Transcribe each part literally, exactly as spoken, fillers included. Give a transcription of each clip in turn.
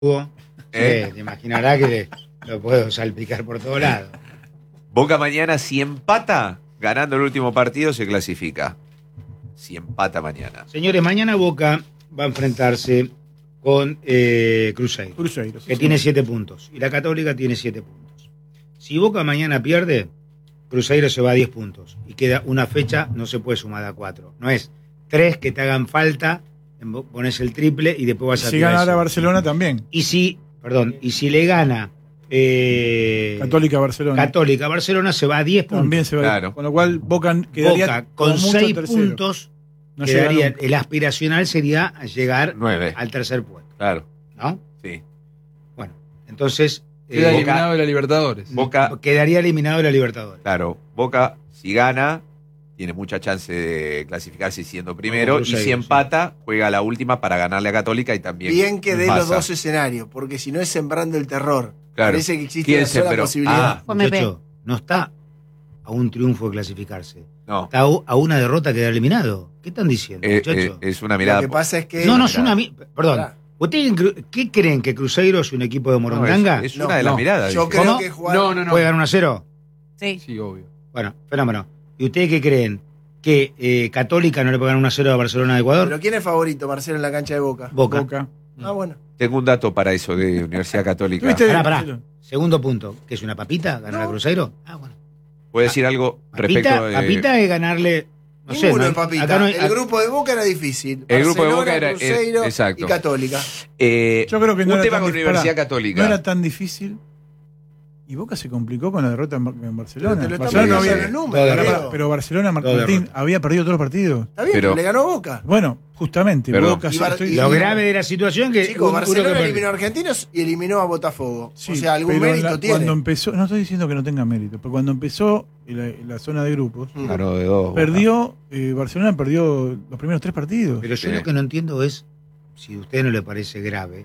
¿Eh? Sí, te imaginarás que le, lo puedo salpicar por todos lados. Boca mañana, si empata, ganando el último partido, se clasifica. Si empata mañana. Señores, mañana Boca va a enfrentarse con eh, Cruzeiro, Cruzeiro sí, que sí. tiene siete puntos. Y la Católica tiene siete puntos. Si Boca mañana pierde, Cruzeiro se va a diez puntos. Y queda una fecha, no se puede sumar a cuatro. No es tres que te hagan falta, pones el triple y después vas a si tirar gana eso. Barcelona también. Y si, perdón, y si le gana eh, Católica Barcelona. Católica Barcelona se va a diez puntos. También se va. Claro. Con lo cual Boca quedaría Boca con seis puntos no quedaría, el aspiracional sería llegar Nueve. al tercer puesto. Claro. ¿No? Sí. Bueno, entonces Queda eh, eliminado Boca, de la Libertadores. Boca, quedaría eliminado de la Libertadores. claro, Boca, si gana, tiene mucha chance de clasificarse siendo primero. Como Y Cruzeiro, si empata, juega la última para ganarle a Católica y también. Bien que dé pasa. los dos escenarios, porque si no es sembrando el terror. Claro. Parece que existe ¿Quién una sola sembró? posibilidad. Ah, Muchacho, no está a un triunfo de clasificarse. No. Está a una derrota quedar eliminado. ¿Qué están diciendo, Eh, muchacho? eh, es una mirada. Lo que pasa es que... no, no es una... mi- Perdón. Pará. ¿Ustedes cre- qué creen? ¿Que Cruzeiro es un equipo de No, Morondanga? es, es No, una de las no. miradas. Yo dice. creo ¿Cómo? que jugar... No, no, no. ¿Puede ganar un a cero? Sí. Sí, obvio. Bueno, fenómeno. ¿Y ustedes qué creen? ¿Que eh, Católica no le puede ganar un a cero a Barcelona de Ecuador? ¿Pero quién es favorito, Marcelo, en la cancha de Boca? Boca. Boca. Ah, bueno. Tengo un dato para eso de Universidad Católica. ¿Tuviste? Pará, pará. Marcelo. Segundo punto. ¿Que es una papita? ¿Ganar No. a Cruzeiro? Ah, bueno. ¿Puedo decir algo respecto Papita, de... papita es ganarle... No sé, Ninguno no hay- es papita. acá no hay- el grupo de Boca era difícil. El grupo de Barcelona, Boca era- Cruzeiro eh, exacto. y Católica. Eh, Yo creo que no un era tema tan con dif- Universidad pará, Católica. No era tan difícil. Y Boca se complicó con la derrota en, Bar- en Barcelona. Pero te lo Barcelona no estamos había, diciendo en Todo números, de Pará, Leo. pero Barcelona, Mar- Todo Martín, derrota. había perdido todos los partidos. Está bien, Pero- pero le ganó Boca. Bueno, justamente, Perdón. Boca Y sí, Bar- estoy- y- Lo grave de la situación que... Chicos, uno- uno Barcelona que perdió. eliminó a Argentinos y eliminó a Botafogo. sí, o sea, algún pero mérito la- tiene. Cuando empezó, no estoy diciendo que no tenga mérito, pero cuando empezó la, la zona de grupos, Mm. Ganó de dos. Boca. perdió, eh, Barcelona perdió los primeros tres partidos. Pero yo Sí. lo que no entiendo es, si a usted no le parece grave,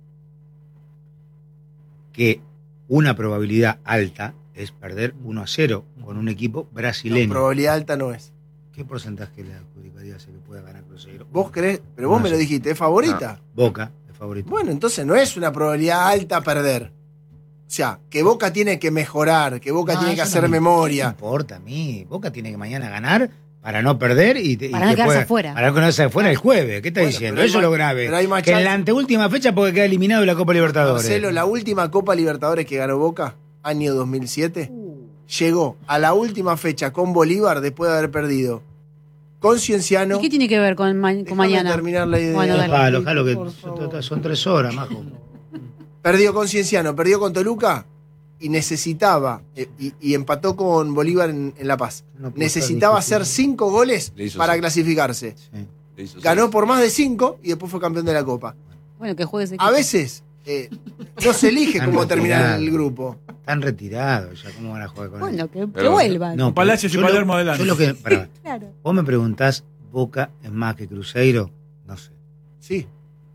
que una probabilidad alta es perder uno a cero con un equipo No, brasileño. probabilidad alta no es. ¿Qué porcentaje le adjudicaría a que pueda ganar Cruzeiro? Vos crees, pero vos No me lo sé. dijiste, ¿es favorita? Boca, es favorito. Bueno, entonces no es una probabilidad alta perder. O sea, que Boca tiene que mejorar, que Boca No, tiene que eso hacer no me- memoria. No importa a mí. Boca tiene que mañana ganar para no perder y, te- y Para no que quedarse pueda- afuera. Para no quedarse afuera el jueves. ¿Qué está Bueno, diciendo? pero hay Eso es más- lo grave. pero hay más Que en chance- la anteúltima fecha puede quedar eliminado de la Copa Libertadores. Marcelo, la última Copa Libertadores que ganó Boca, año dos mil siete, llegó a la última fecha con Bolívar después de haber perdido con Cienciano. ¿Y qué tiene que ver con, ma- con Déjame mañana? terminar la idea. Bueno, dale. Jalo, jalo, que Por son, favor. son tres horas, majo. Perdió con Cienciano, perdió con Toluca y necesitaba, eh, y, y empató con Bolívar en, en La Paz. No puede Necesitaba ser hacer difícil. cinco goles Le hizo para seis. clasificarse. Sí. Le hizo Ganó seis. por más de cinco y después fue campeón de la Copa. Bueno, que juegue ese A equipo. veces eh, no se elige Están cómo terminar retirados. el grupo. Están retirados ya, ¿cómo van a jugar con él? Bueno, que, que Pero- vuelvan. No, Palacios y yo lo- Palermo adelante. Yo lo que, pará, Claro. vos me preguntás, ¿Boca es más que Cruzeiro? No sé. Sí,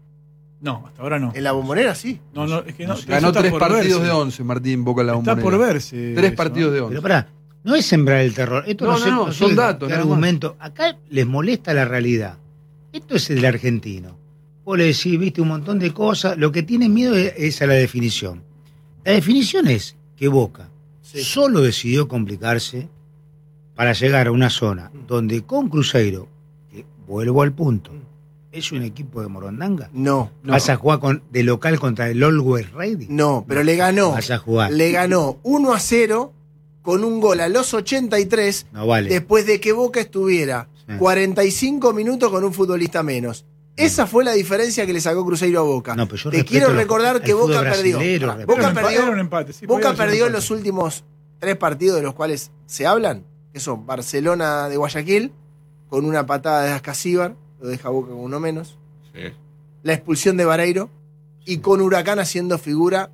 No, hasta ahora no. en la bombonera sí. No, no, es que no. No sé. eso Ganó está tres por partidos verse. de once, Martín, Boca en la Está Bombonera. por verse. Tres eso, partidos ¿no? de Pero once. pará, no es sembrar el terror. Esto no, No, sé, no, no, sé son qué- datos, qué nada más. argumento. Acá les molesta la realidad. Esto es el argentino. Vos le decís, viste, un montón de cosas. Lo que tienen miedo es, es a la definición. La definición es que Boca Sí. solo decidió complicarse para llegar a una zona donde con Cruzeiro, que vuelvo al punto, es un equipo de Morondanga. No, No. Vas a jugar con, de local contra el Always Ready. no, pero le ganó. Vas a jugar. Le ganó uno a cero con un gol a los ochenta y tres No vale. después de que Boca estuviera Sí. cuarenta y cinco minutos con un futbolista menos. Esa fue la diferencia que le sacó Cruzeiro a Boca. No, pero yo Te respeto quiero los- recordar al que fútbol Boca perdió. brasilero, Pará, respeto. Boca Era un empa- perdió, era un empate, sí, Boca podía ser un perdió en empate. los últimos tres partidos de los cuales se hablan, que son Barcelona de Guayaquil, con una patada de Ascasíbar, lo deja Boca con uno menos, Sí. la expulsión de Vareiro, y con Huracán haciendo figura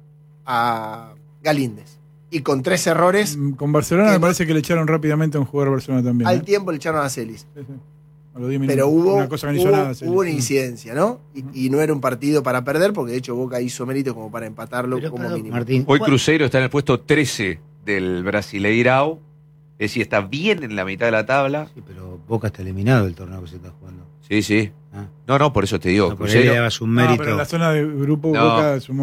a Galíndez. Y con tres errores, Mm, Con Barcelona Que me no- parece que le echaron rápidamente a un jugador de Barcelona también. al ¿eh? tiempo le echaron a Celis. Sí, sí. A los diez minutos. Pero hubo, una cosa que no hizo hubo, nada, sí. hubo una incidencia, ¿no? Y, y no era un partido para perder, porque de hecho Boca hizo mérito como para empatarlo Pero, como perdón, mínimo. Martín, Hoy ¿cuál- Cruzeiro está en el puesto trece del Brasileirao. Es decir, está bien en la mitad de la tabla. Sí, pero Boca está eliminado del torneo que se está jugando. Sí, sí. Ah, No, no, por eso te digo. no, por ahí le Cruzeiro, dabas un No, mérito. pero en la zona de grupo No. Boca sumó